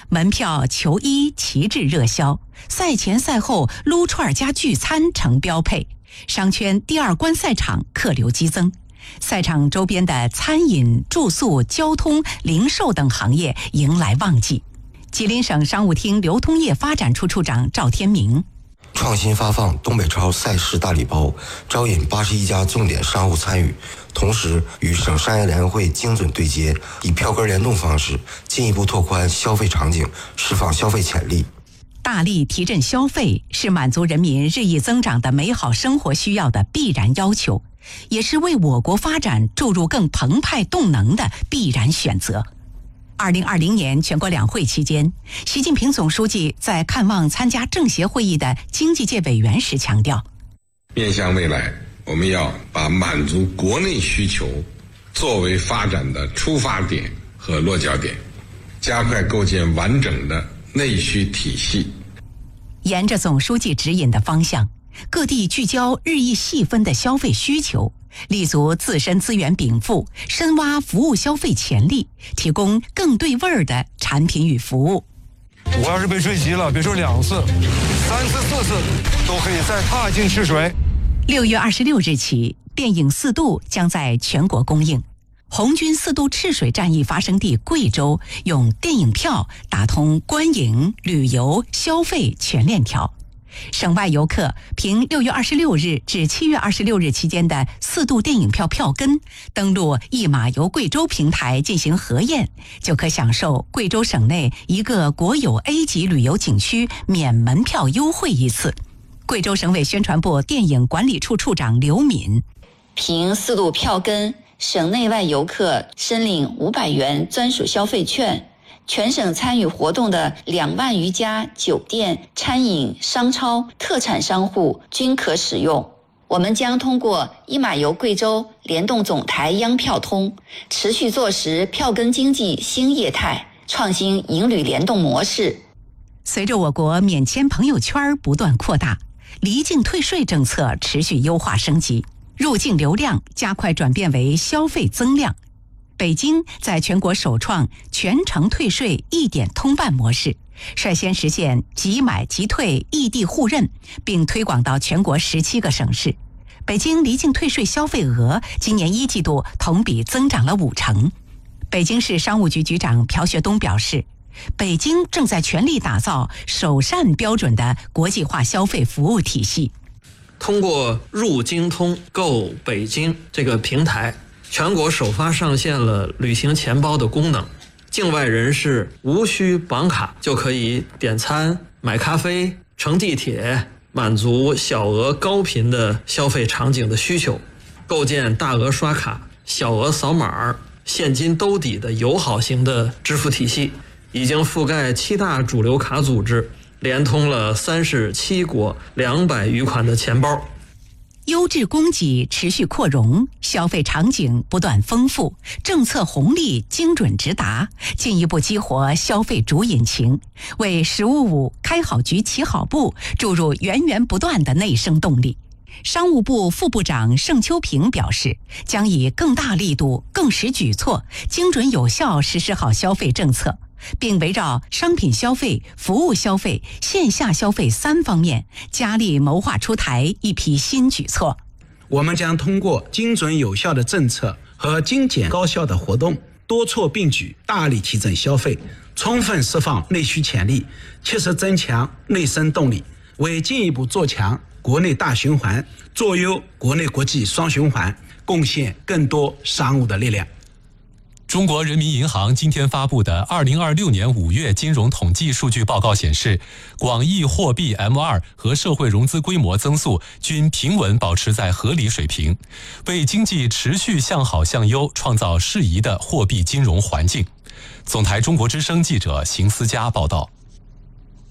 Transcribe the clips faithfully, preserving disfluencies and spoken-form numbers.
门票、球衣旗帜热销，赛前赛后撸串加聚餐成标配。商圈第二观赛场客流激增，赛场周边的餐饮、住宿、交通、零售等行业迎来旺季。吉林省商务厅流通业发展处处长赵天明： 创新发放东北超赛事大礼包，招引八十一家重点商户参与，同时与省商业联合会精准对接，以票根联动方式进一步拓宽消费场景，释放消费潜力。 大力提振消费是满足人民日益增长的美好生活需要的必然要求，也是为我国发展注入更澎湃动能的必然选择。二零二零年全国两会期间，习近平总书记在看望参加政协会议的经济界委员时强调， 面向未来，我们要把满足国内需求作为发展的出发点和落脚点，加快构建完整的内需体系。 沿着总书记指引的方向，各地聚焦日益细分的消费需求，立足自身资源禀赋，深挖服务消费潜力，提供更对味儿的产品与服务。 我要是被追击了，别说两次、三次、四次，都可以再踏进赤水。 六月二十六日起，电影《四渡》将在全国公映。红军四渡赤水战役发生地贵州，用电影票打通观影、旅游、消费全链条。省外游客凭六月二十六日至七月二十六日期间的四渡电影票票根，登录一马游贵州平台进行核验，就可享受贵州省内一个国有 A 级旅游景区免门票优惠一次。贵州省委宣传部电影管理处处长刘敏： 凭四渡票根，省内外游客申领五百元专属消费券，全省参与活动的两万余家酒店、餐饮、商超、特产商户均可使用。我们将通过一马游贵州联动总台央票通，持续做实票根经济新业态，创新营旅联动模式。 随着我国免签朋友圈不断扩大，离境退税政策持续优化升级，入境流量加快转变为消费增量。北京在全国首创全程退税一点通办模式，率先实现即买即退异地互认，并推广到全国十七个省市。北京离境退税消费额今年一季度同比增长了五成。北京市商务局局长朴学东表示，北京正在全力打造首善标准的国际化消费服务体系。 通过入京通购北京这个平台，全国首发上线了旅行钱包的功能，境外人士无需绑卡就可以点餐、买咖啡、乘地铁，满足小额高频的消费场景的需求，构建大额刷卡、小额扫码、现金兜底的友好型的支付体系，已经覆盖七大主流卡组织，连通了三十七国两百余款的钱包。 优质供给持续扩容，消费场景不断丰富，政策红利精准直达，进一步激活消费主引擎，为“十五五”开好局、起好步注入源源不断的内生动力。商务部副部长盛秋平表示，将以更大力度、更实举措，精准有效实施好消费政策，并围绕商品消费、服务消费、线下消费三方面，加力谋划出台一批新举措。 我们将通过精准有效的政策和精简高效的活动，多措并举，大力提振消费，充分释放内需潜力，切实增强内生动力，为进一步做强国内大循环，做优国内国际双循环，贡献更多商务的力量。 中国人民银行今天发布的二零二六年五月金融统计数据报告显示，广义货币 M 二 和社会融资规模增速均平稳保持在合理水平，为经济持续向好向优创造适宜的货币金融环境。总台中国之声记者邢思佳报道。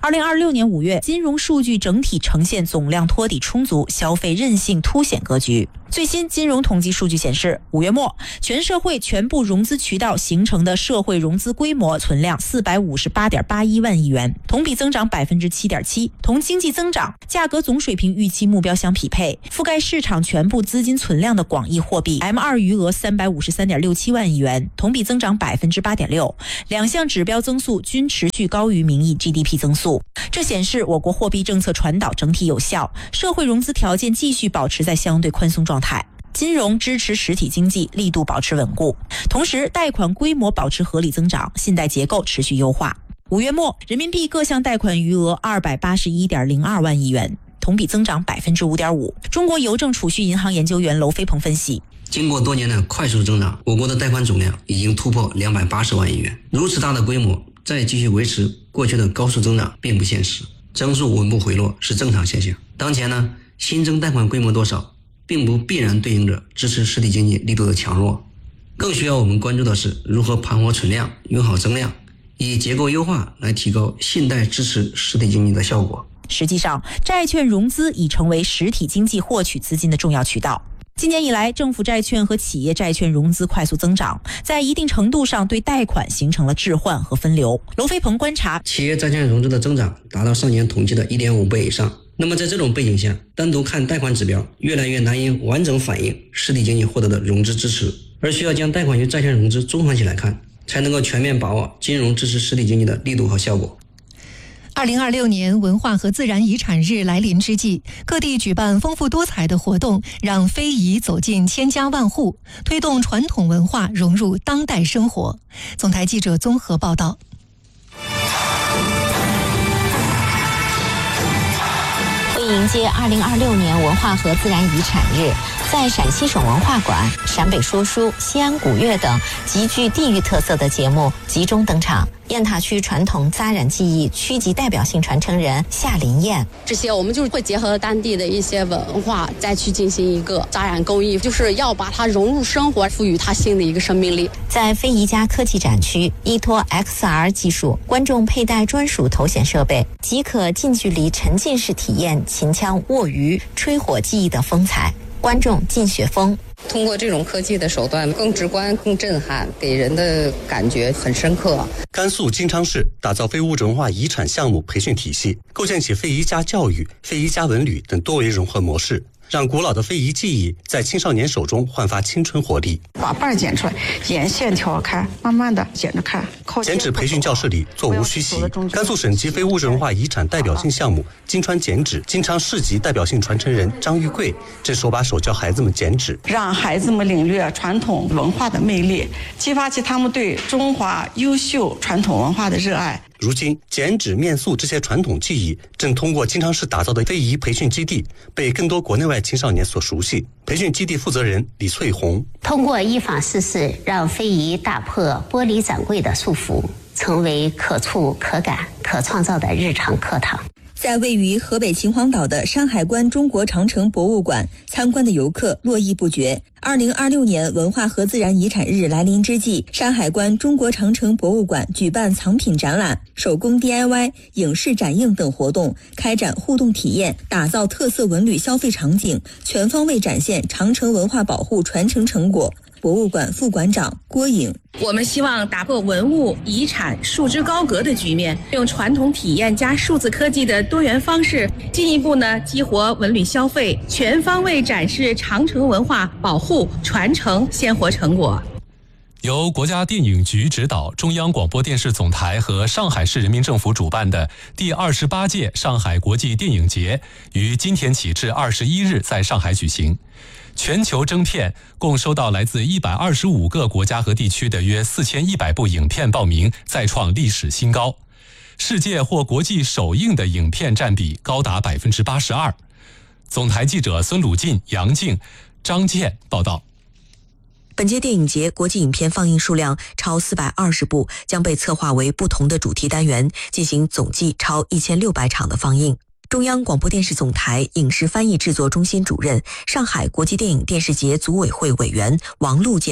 二零二六年五月，金融数据整体呈现总量托底充足、消费韧性凸显格局。最新金融统计数据显示，五月末全社会全部融资渠道形成的社会融资规模存量四百五十八点八一万亿元，同比增长百分之七点七，同经济增长、价格总水平预期目标相匹配。覆盖市场全部资金存量的广义货币 M 二 余额三百五十三点六七万亿元，同比增长百分之八点六，两项指标增速均持续高于名义 G D P 增速。这显示我国货币政策传导整体有效，社会融资条件继续保持在相对宽松状态。金融支持实体经济力度保持稳固，同时贷款规模保持合理增长，信贷结构持续优化。五月末，人民币各项贷款余额二百八十一点零二万亿元，同比增长百分之五点五。中国邮政储蓄银行研究员娄飞鹏分析， 经过多年的快速增长，我国的贷款总量已经突破两百八十万亿元。如此大的规模，再继续维持过去的高速增长并不现实，增速稳步回落是正常现象。当前呢，新增贷款规模多少，并不必然对应着支持实体经济力度的强弱，更需要我们关注的是如何盘活存量、用好增量，以结构优化来提高信贷支持实体经济的效果。 实际上，债券融资已成为实体经济获取资金的重要渠道。今年以来，政府债券和企业债券融资快速增长，在一定程度上对贷款形成了置换和分流。娄飞鹏观察， 企业债券融资的增长达到上年同期的 一点五 倍以上。那么在这种背景下，单独看贷款指标越来越难以完整反映实体经济获得的融资支持，而需要将贷款与债券融资综合起来看，才能够全面把握金融支持实体经济的力度和效果。 二零二六年文化和自然遗产日来临之际，各地举办丰富多彩的活动，让非遗走进千家万户，推动传统文化融入当代生活。总台记者综合报道。 为迎接二零二六年文化和自然遗产日，在陕西省文化馆、陕北说书、西安古乐等极具地域特色的节目集中登场。雁塔区传统扎染技艺区级代表性传承人夏林燕， 这些我们就是会结合当地的一些文化，再去进行一个扎染工艺，就是要把它融入生活，赋予它新的一个生命力。 在非遗家科技展区，依托 X R 技术，观众佩戴专属头显设备，即可近距离沉浸式体验秦腔、握鱼、吹火技艺的风采。观众尽雪峰， 通过这种科技的手段，更直观、更震撼，给人的感觉很深刻。 甘肃金昌市打造非物质文化遗产项目培训体系，构建起非遗家教育、非遗家文旅等多维融合模式，让古老的非遗技艺在青少年手中焕发青春活力。 把瓣剪出来，沿线条看，慢慢的剪着看。 剪纸培训教室里座无虚席，甘肃省级非物质文化遗产代表性项目金川剪纸金昌市级代表性传承人张玉贵正手把手教孩子们剪纸， 让孩子们领略传统文化的魅力，激发起他们对中华优秀传统文化的热爱。 如今，剪纸、面塑这些传统技艺正通过金昌市打造的非遗培训基地，被更多国内外青少年所熟悉。培训基地负责人李翠红， 通过依法施事，让非遗打破玻璃展柜的束缚，成为可触、可感、可创造的日常课堂。 在位于河北秦皇岛的山海关中国长城博物馆，参观的游客络绎不绝。二零二六年文化和自然遗产日来临之际，山海关中国长城博物馆举办藏品展览、手工 D I Y、影视展映等活动，开展互动体验，打造特色文旅消费场景，全方位展现长城文化保护传承成果。博物馆副馆长郭颖， 我们希望打破文物遗产束之高阁的局面，用传统体验加数字科技的多元方式，进一步呢激活文旅消费，全方位展示长城文化保护传承鲜活成果。 由国家电影局指导，中央广播电视总台和上海市人民政府主办的第二十八届上海国际电影节于今天起至二十一日在上海举行。全球征片共收到来自一百二十五个国家和地区的约四千一百部影片报名，再创历史新高。世界或国际首映的影片占比高达百分之八十二。总台记者孙鲁进、杨静、张健报道。 本届电影节国际影片放映数量超四百二十部，将被策划为不同的主题单元，进行总计超一千六百场的放映。中央广播电视总台影视翻译制作中心主任、上海国际电影电视节组委会委员王璐介绍，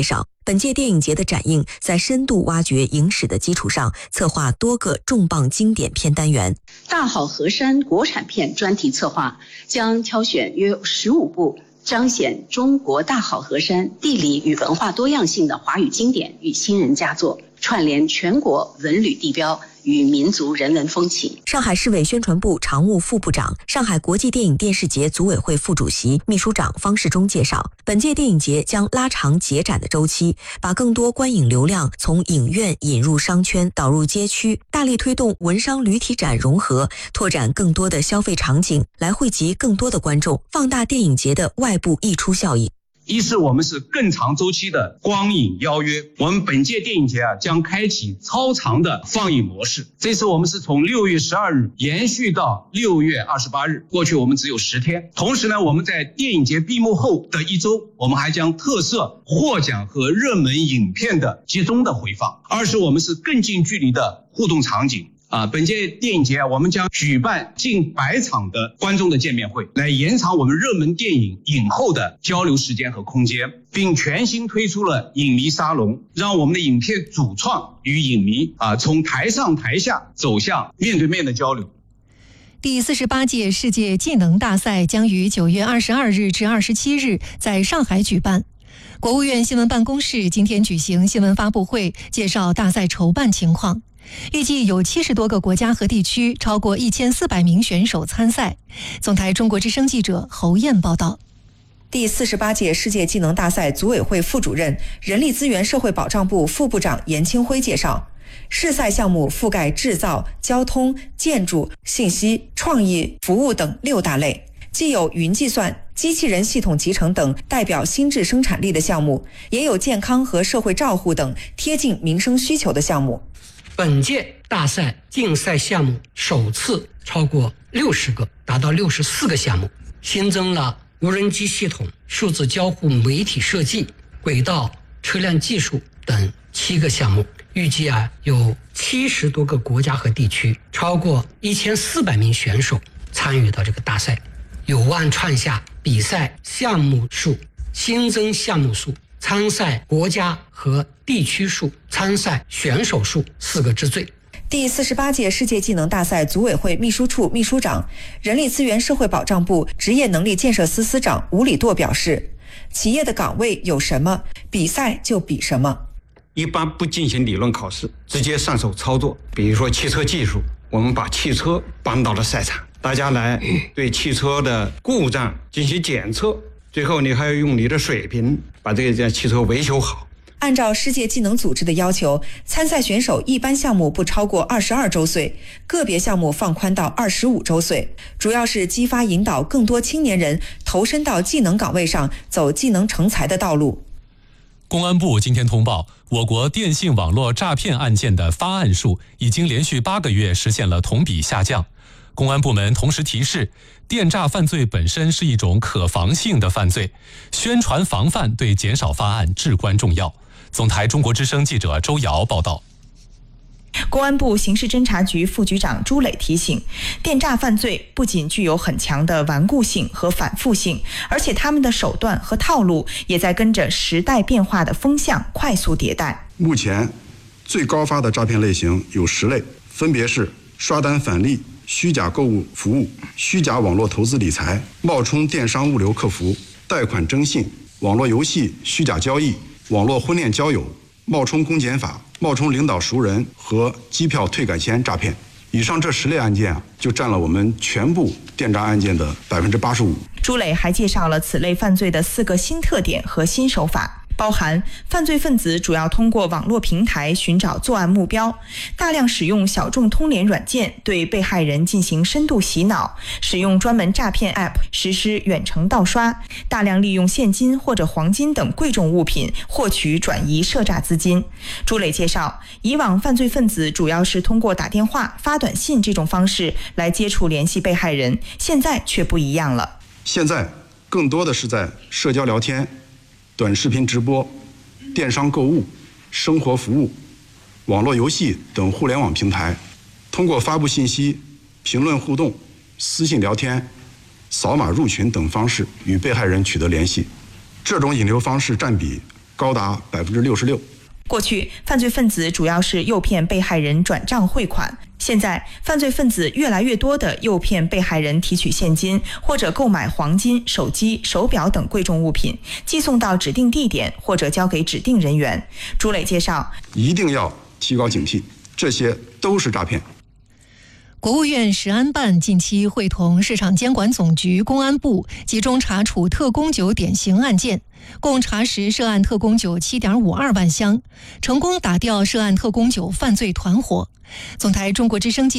本届电影节的展映在深度挖掘影史的基础上，策划多个重磅经典片单元。 大好河山国产片专题策划将挑选约有十五部彰显中国大好河山地理与文化多样性的华语经典与新人佳作，串联全国文旅地标与民族人文风情。 上海市委宣传部常务副部长、上海国际电影电视节组委会副主席、秘书长方世忠介绍，本届电影节将拉长节展的周期，把更多观影流量从影院引入商圈，导入街区，大力推动文商旅体展融合，拓展更多的消费场景，来惠及更多的观众，放大电影节的外部溢出效应。 一是我们是更长周期的光影邀约，我们本届电影节啊将开启超长的放映模式。这次我们是从六月十二日延续到六月二十八日，过去我们只有十天。同时呢，我们在电影节闭幕后的一周，我们还将特设获奖和热门影片的集中的回放。二是我们是更近距离的互动场景。啊，本届电影节啊，我们将举办近百场的观众的见面会，来延长我们热门电影影后的交流时间和空间，并全新推出了影迷沙龙，让我们的影片主创与影迷啊，从台上台下走向面对面的交流。 第四十八届世界技能大赛将于九月二十二日至二十七日在上海举办。国务院新闻办公室今天举行新闻发布会，介绍大赛筹办情况。预计有七十多个国家和地区，超过一千四百名选手参赛。总台中国之声记者侯燕报道。 第四十八届世界技能大赛组委会副主任、人力资源社会保障部副部长严清辉介绍，试赛项目覆盖制造、交通、建筑、信息、创意、服务等六大类，既有云计算、机器人系统集成等代表新质生产力的项目，也有健康和社会照护等贴近民生需求的项目。 本届大赛竞赛项目首次超过六十个，达到六十四个项目，新增了无人机系统、数字交互媒体设计、轨道车辆技术等七个项目。预计啊有七十多个国家和地区，超过一千四百名选手参与到这个大赛，有望创下比赛项目数、新增项目数、参赛国家和地区数、参赛选手数四个之最。 第四十八届世界技能大赛组委会秘书处秘书长、人力资源社会保障部职业能力建设司司长吴礼舵表示，企业的岗位有什么，比赛就比什么。 一般不进行理论考试，直接上手操作。比如说汽车技术，我们把汽车搬到了赛场，大家来对汽车的故障进行检测，最后你还要用你的水平把这个汽车维修好。 按照世界技能组织的要求，参赛选手一般项目不超过二十二周岁，个别项目放宽到二十五周岁，主要是激发引导更多青年人投身到技能岗位上，走技能成才的道路。 公安部今天通报，我国电信网络诈骗案件的发案数已经连续八个月实现了同比下降。公安部门同时提示，电诈犯罪本身是一种可防性的犯罪，宣传防范对减少发案至关重要。总台中国之声记者周瑶报道。 公安部刑事侦查局副局长朱磊提醒，电诈犯罪不仅具有很强的顽固性和反复性，而且他们的手段和套路也在跟着时代变化的风向快速迭代。 目前最高发的诈骗类型有十类，分别是刷单返利、虚假购物服务、虚假网络投资理财、冒充电商物流客服、贷款征信、网络游戏虚假交易、网络婚恋交友、冒充公检法、冒充领导熟人和机票退改签诈骗。以上这十类案件啊，就占了我们全部电诈案件的百分之八十五。 朱磊还介绍了此类犯罪的四个新特点和新手法，包含犯罪分子主要通过网络平台寻找作案目标，大量使用小众通联软件对被害人进行深度洗脑，使用专门诈骗 App 实施远程盗刷，大量利用现金或者黄金等贵重物品获取转移涉诈资金。朱磊介绍，以往犯罪分子主要是通过打电话、发短信这种方式来接触联系被害人，现在却不一样了。 现在更多的是在社交聊天、短视频直播、电商购物、生活服务、网络游戏等互联网平台，通过发布信息、评论互动、私信聊天、扫码入群等方式与被害人取得联系。这种引流方式占比高达百分之六十六。 过去，犯罪分子主要是诱骗被害人转账汇款。现在，犯罪分子越来越多地诱骗被害人提取现金，或者购买黄金、手机、手表等贵重物品，寄送到指定地点或者交给指定人员。朱磊介绍， 一定要提高警惕，这些都是诈骗。 国务院食安办近期会同市场监管总局、公安部集中查处特供酒典型案件，共查实涉案特供酒 七点五二万箱，成功打掉涉案特供酒犯罪团伙。总台中国之声记